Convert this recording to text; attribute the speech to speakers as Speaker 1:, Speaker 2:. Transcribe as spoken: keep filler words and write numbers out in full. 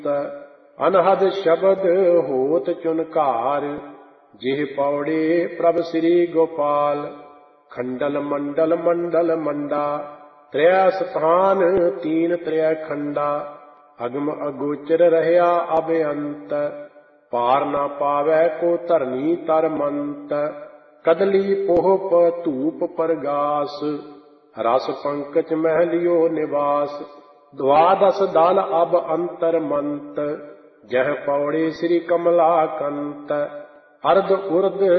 Speaker 1: ਅਨਹਦ ਸ਼ਬਦ ਹੋਤ ਚੁਨਕਾਰ, ਜਿਹ ਪੌੜੇ ਪ੍ਰਭ ਸ੍ਰੀ ਗੋਪਾਲ। ਖੰਡਲ ਮੰਡਲ ਮੰਡਲ ਮੰਡਾ, ਤ੍ਰੈ ਸਥਾਨ ਤੀਨ ਤ੍ਰੈ ਖੰਡਾ। ਅਗਮ ਅਗੋਚਰ ਰਹਿਆ ਅਬਅੰਤ, ਪਾਰ ਨਾ ਪਾਵੈ ਕੋ ਧਰਨੀ ਤਰ ਮੰਤ। ਕਦਲੀ ਪੋਹਪ ਧੂਪ ਪਰਗਾਸ, ਰਸ ਪੰਕਜ ਮਹਿਲਿਓ ਨਿਵਾਸ। ਦਵਾਦਸ ਦਲ ਅਬ ਅੰਤਰ ਮੰਤ, ਜਹ ਪੌੜੇ ਸ੍ਰੀ ਕਮਲਾ ਕੰਤ। ਅਰਧ ਉਰਧ